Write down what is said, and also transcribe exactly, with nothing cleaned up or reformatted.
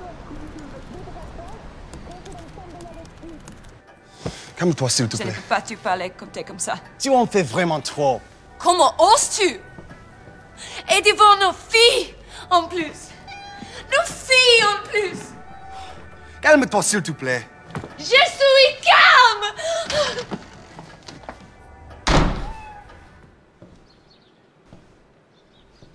Calme-toi, s'il te Je ne plaît. peux pas te parler quand t'es comme ça. Tu en fais vraiment trop. Comment oses-tu? Et devant nos filles, en plus. Nos filles, en plus. Calme-toi, s'il te plaît. Je suis calme!